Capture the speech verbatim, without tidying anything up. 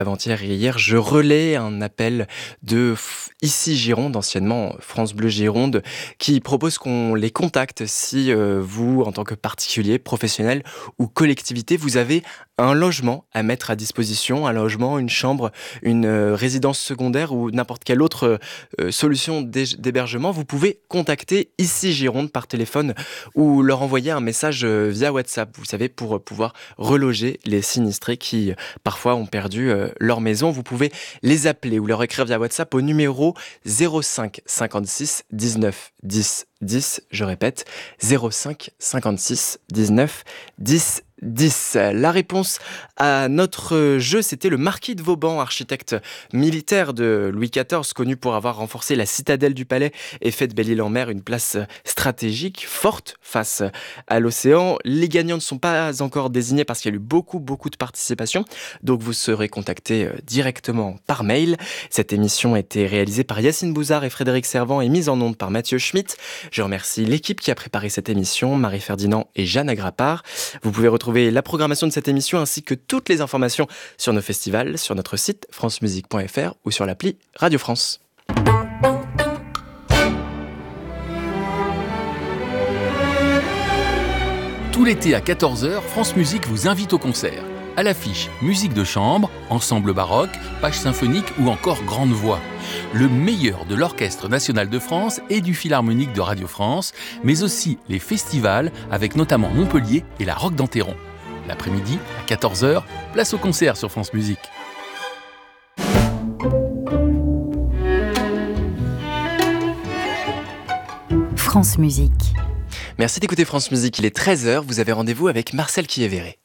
Avant-hier et hier, je relais un appel de F- Ici Gironde, anciennement France Bleu Gironde, qui propose qu'on les contacte si euh, vous, en tant que particulier, professionnel ou collectivité, vous avez un logement à mettre à disposition, un logement, une chambre, une euh, résidence secondaire ou n'importe quelle autre euh, solution d'hé- d'hébergement. Vous pouvez contacter Ici Gironde par téléphone ou leur envoyer un message euh, via WhatsApp, vous savez, pour euh, pouvoir reloger les sinistrés qui parfois ont perdu euh, leur maison. Vous pouvez les appeler ou leur écrire via WhatsApp au numéro zéro cinq cinquante-six dix-neuf dix dix. Je répète, zéro cinq cinquante-six dix-neuf dix dix. La réponse à notre jeu, c'était le marquis de Vauban, architecte militaire de Louis quatorze, connu pour avoir renforcé la citadelle du palais et fait de Belle-Île-en-Mer une place stratégique forte face à l'océan. Les gagnants ne sont pas encore désignés parce qu'il y a eu beaucoup, beaucoup de participation. Donc vous serez contacté directement par mail. Cette émission a été réalisée par Yacine Bouzard et Frédéric Servant et mise en onde par Mathieu Schmitt. Je remercie l'équipe qui a préparé cette émission, Marie-Ferdinand et Jeanne Agrapard. Vous pouvez retrouver la programmation de cette émission ainsi que toutes les informations sur nos festivals sur notre site francemusique point f r ou sur l'appli Radio France. Tout l'été à quatorze heures, France Musique vous invite au concert. À l'affiche, musique de chambre, ensemble baroque, page symphonique ou encore grande voix. Le meilleur de l'Orchestre national de France et du Philharmonique de Radio France, mais aussi les festivals avec notamment Montpellier et la Roque d'Enterron. L'après-midi, à quatorze heures, place au concert sur France Musique. France Musique. Merci d'écouter France Musique, il est treize heures, vous avez rendez-vous avec Marcel Kiévéré.